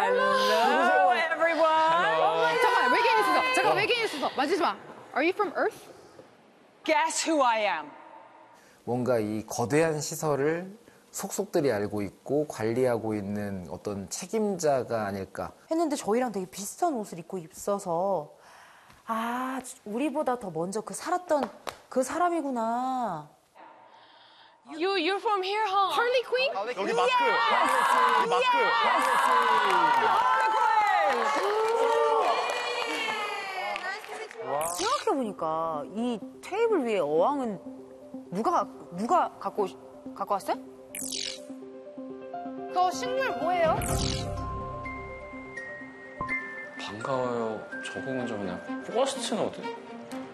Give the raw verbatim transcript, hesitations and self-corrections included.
Hello, everyone. 잠깐만, 외계인 있었어. 잠깐, 외계인 있었어. 만지지 마. Are you from Earth? Guess who I am? 뭔가 이 거대한 시설을 속속들이 알고 있고 관리하고 있는 어떤 책임자가 아닐까. 했는데 저희랑 되게 비슷한 옷을 입고 있어서 아, 우리보다 더 먼저 그 살았던 그 사람이구나. You, you're from here, huh? Harley Quinn? 여기 마크. 여기 마크. 생각해보니까 이 테이블 위에 어항은 누가, 누가 갖고, 갖고 왔어요? 그거 식물 뭐예요? 반가워요. 적응은 좀 그냥 포스트 노트?